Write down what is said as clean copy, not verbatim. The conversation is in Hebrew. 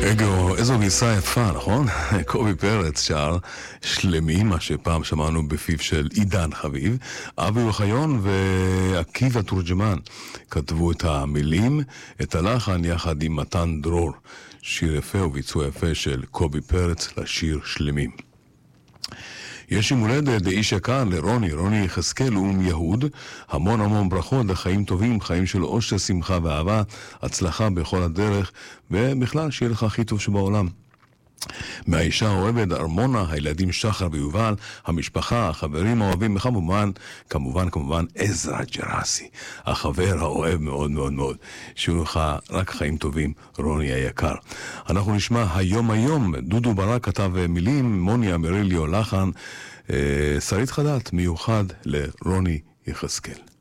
איזו גיסה יפה, נכון? קובי פרץ שר שלמים, מה שפעם שמענו בפיו של עידן חביב. אבי אוחיון ועקיבא תורג'מן כתבו את המילים, את הלחן יחד עם מתן דרור. שיר יפה וביצוע יפה של קובי פרץ לשיר שלמים. יש יום הולדת לאיש יקר, לרוני יחזקאל יהוד. המון ברכות לחיים טובים, חיים של אושר, שמחה ואהבה, הצלחה בכל הדרך, ובכלל שיהיה לך הכי טוב שבעולם. מהאישה האוהבת ארמונה, הילדים שחר ויובל, המשפחה, החברים האוהבים, כמובן עזרא ג'רסי, החבר האוהב מאוד מאוד מאוד. שיהיו לך רק חיים טובים, רוני היקר. אנחנו נשמע היום, דודו ברק כתב מילים, מוני אמריליו לחן, שרית חדד מיוחד לרוני יחזקאל.